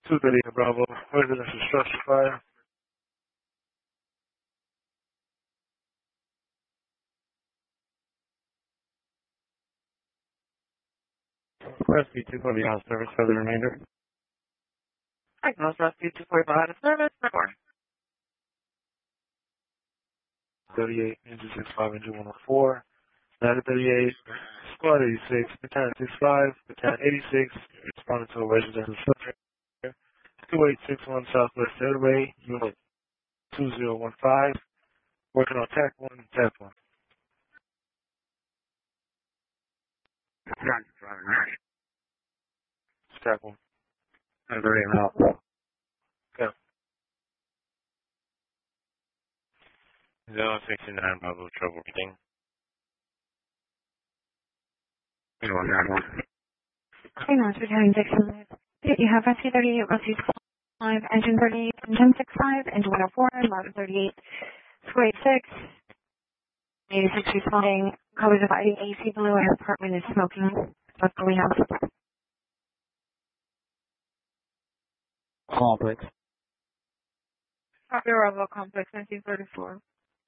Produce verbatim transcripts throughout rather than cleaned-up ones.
two thirty Bravo, residential structure fire. Rescue two forty out of service for the remainder. Diagnosed Rescue two forty out of service. Report. thirty-eight, engine six five, engine one oh four. nine thirty-eight, squad eighty-six, battalion sixty-five, battalion eighty-six, responding to a residential structure. two eight six one Southwest third Way, unit two zero one five. Working on tack one, tack one. Tack one. nine thirty-eight now. Okay. zero sixty-nine Bravo, trouble reading. Diagnosed battalion six five. You have Rescue thirty-eight, Rescue five, engine thirty-eight, engine six five, engine one oh four, motor thirty-eight, square eighty-six. eighty-six responding. Colors of I D A C blue and her apartment is smoking. What's going on? Complex. Copy Bravo Complex nineteen thirty-four.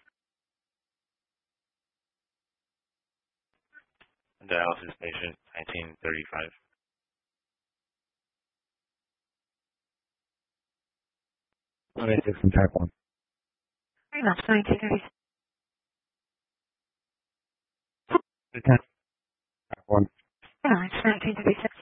Dialysis patient nineteen thirty-five. one eighty-six and tack one. Diagnosed nineteen thirty-six. Tack one. Diagnosed nineteen thirty-six.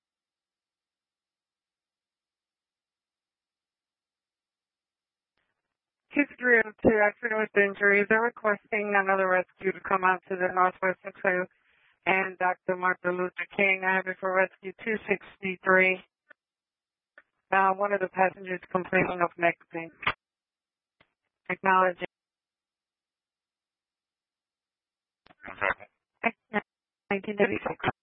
two three oh two, accident with injuries. They're requesting another rescue to come out to the Northwest Expo and Doctor Martin Luther King. I have it for rescue two sixty-three. Uh, one of the passengers complaining of neck pain. Acknowledging. nineteen thirty-six.